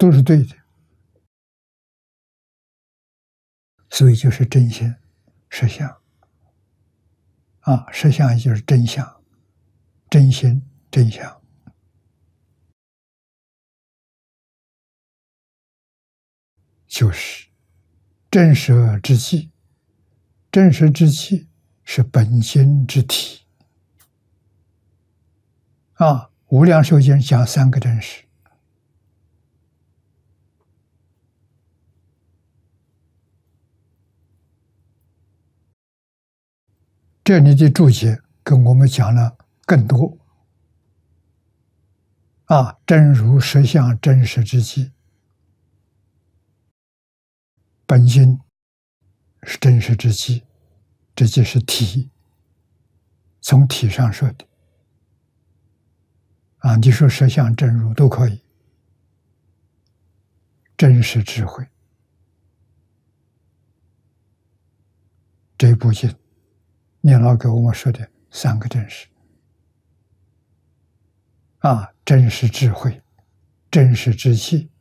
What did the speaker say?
都是对的，所以就是真心实相啊，实相也就是真相，真心真相，就是真实之气。真实之气是本心之体啊。无量寿经讲三个真实，这里的注解跟我们讲了更多啊。真如实相真实之气，本心是真实之气，这就是体，从体上说的啊。你说实相真如都可以。真实智慧，这部经念老给我们说的三个真实啊：真实智慧、真实之气、